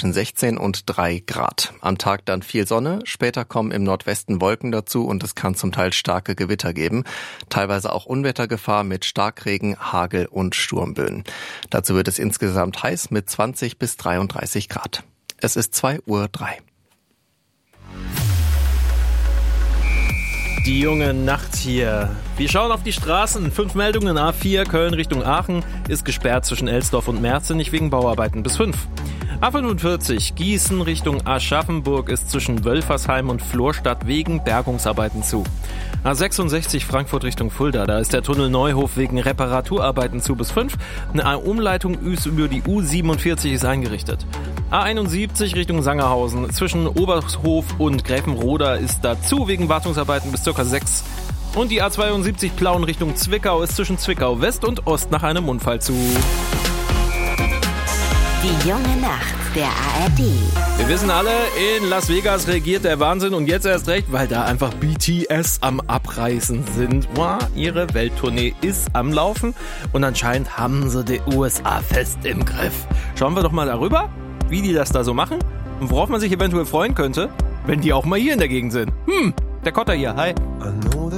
zwischen 16 und 3 Grad. Am Tag dann viel Sonne, später kommen im Nordwesten Wolken dazu und es kann zum Teil starke Gewitter geben. Teilweise auch Unwettergefahr mit Starkregen, Hagel und Sturmböen. Dazu wird es insgesamt heiß mit 20 bis 33 Grad. Es ist 2:03 Uhr. Die junge Nacht hier. Wir schauen auf die Straßen. 5 Meldungen. A4 Köln Richtung Aachen ist gesperrt zwischen Elsdorf und Merzenich wegen Bauarbeiten bis 5. A45 Gießen Richtung Aschaffenburg ist zwischen Wölfersheim und Florstadt wegen Bergungsarbeiten zu. A66 Frankfurt Richtung Fulda, da ist der Tunnel Neuhof wegen Reparaturarbeiten zu bis 5. Eine Umleitung über die U47 ist eingerichtet. A71 Richtung Sangerhausen zwischen Oberhof und Gräfenroda ist dazu wegen Wartungsarbeiten bis ca. 6. Und die A72 Plauen Richtung Zwickau ist zwischen Zwickau West und Ost nach einem Unfall zu. Die junge Nacht der ARD. Wir wissen alle, in Las Vegas regiert der Wahnsinn und jetzt erst recht, weil da einfach BTS am Abreißen sind. Ihre Welttournee ist am Laufen und anscheinend haben sie die USA fest im Griff. Schauen wir doch mal darüber, wie die das da so machen und worauf man sich eventuell freuen könnte, wenn die auch mal hier in der Gegend sind. Der Kotter hier, hi.